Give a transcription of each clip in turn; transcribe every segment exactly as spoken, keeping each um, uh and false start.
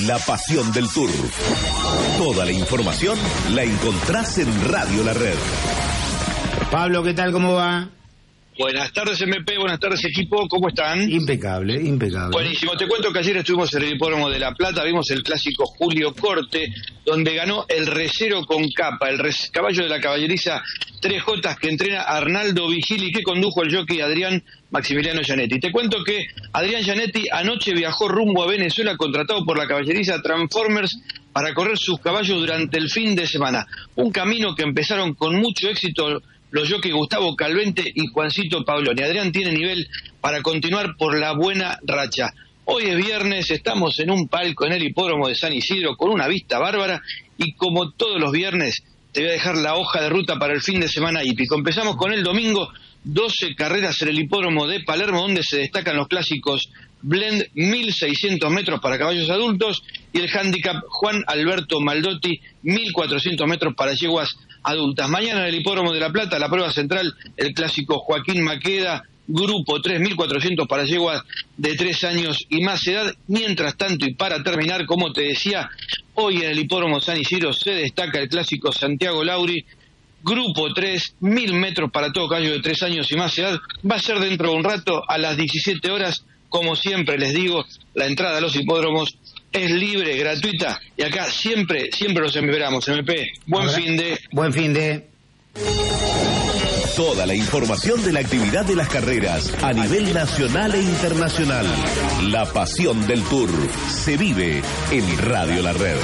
La pasión del Tour. Toda la información la encontrás en Radio La Red. Pablo, ¿qué tal? ¿Cómo va? Buenas tardes, M P, buenas tardes, equipo, ¿cómo están? Impecable, impecable. Buenísimo, te cuento que ayer estuvimos en el Hipódromo de La Plata, vimos el clásico Julio Corte, donde ganó el Recero con Capa, el res, caballo de la caballeriza tres Jotas que entrena Arnaldo Vigili, que condujo el jockey Adrián Maximiliano Gianetti. Te cuento que Adrián Gianetti anoche viajó rumbo a Venezuela, contratado por la caballeriza Transformers, para correr sus caballos durante el fin de semana. Un camino que empezaron con mucho éxito los jockeys Gustavo Calvente y Juancito Pabloni. Adrián tiene nivel para continuar por la buena racha. Hoy es viernes, estamos en un palco en el Hipódromo de San Isidro con una vista bárbara y como todos los viernes te voy a dejar la hoja de ruta para el fin de semana hípico. Empezamos con el domingo, doce carreras en el Hipódromo de Palermo, donde se destacan los clásicos Blend mil seiscientos metros para caballos adultos y el handicap Juan Alberto Maldotti mil cuatrocientos metros para yeguas adultas. Mañana en el Hipódromo de La Plata, la prueba central, el clásico Joaquín Maqueda, grupo tres mil cuatrocientos para yeguas de tres años y más edad. Mientras tanto, y para terminar, como te decía, hoy en el Hipódromo San Isidro se destaca el clásico Santiago Lauri, grupo tres, mil metros para todo caballo de tres años y más edad. Va a ser dentro de un rato a las diecisiete horas. Como siempre les digo, la entrada a los hipódromos es libre, gratuita, y acá siempre, siempre los esperamos, M P. Buen Ahora, fin de... Buen fin de... Toda la información de la actividad de las carreras a nivel nacional e internacional. La pasión del Tour se vive en Radio La Red.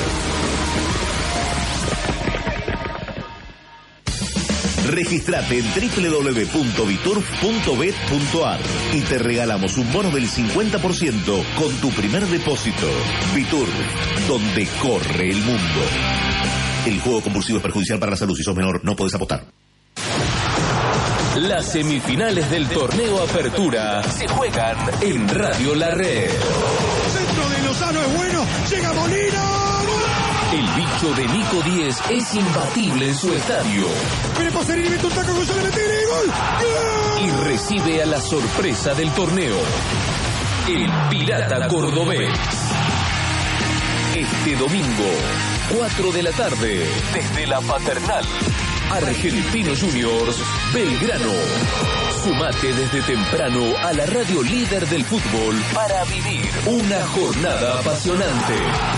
Registrate en doble u doble u doble u punto biturf punto bet punto ar y te regalamos un bono del cincuenta por ciento con tu primer depósito. Biturf, donde corre el mundo. El juego compulsivo es perjudicial para la salud. Si sos menor, no podés apostar. Las semifinales del torneo Apertura se juegan en Radio La Red. Centro de Lozano es bueno, llega Molina. El bicho de Nico Díez es imbatible en su estadio. Viene Pacerini, mete un taco, González mete y gol. ¡Gol! Y recibe a la sorpresa del torneo, el Pirata Cordobés. Este domingo, cuatro de la tarde, desde la Paternal, Argentinos Juniors, Belgrano. Sumate desde temprano a la radio líder del fútbol para vivir una jornada apasionante.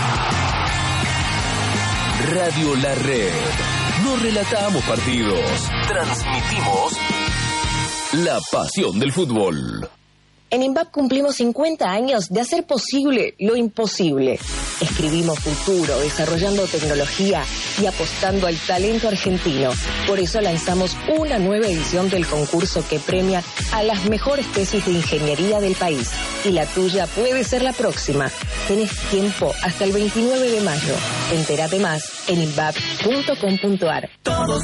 Radio La Red. No relatamos partidos, transmitimos la pasión del fútbol. En INVAP cumplimos cincuenta años de hacer posible lo imposible. Escribimos futuro, desarrollando tecnología y apostando al talento argentino. Por eso lanzamos una nueva edición del concurso que premia a las mejores tesis de ingeniería del país. Y la tuya puede ser la próxima. Tenés tiempo hasta el veintinueve de mayo. Entérate más en invap punto com punto ar. Todos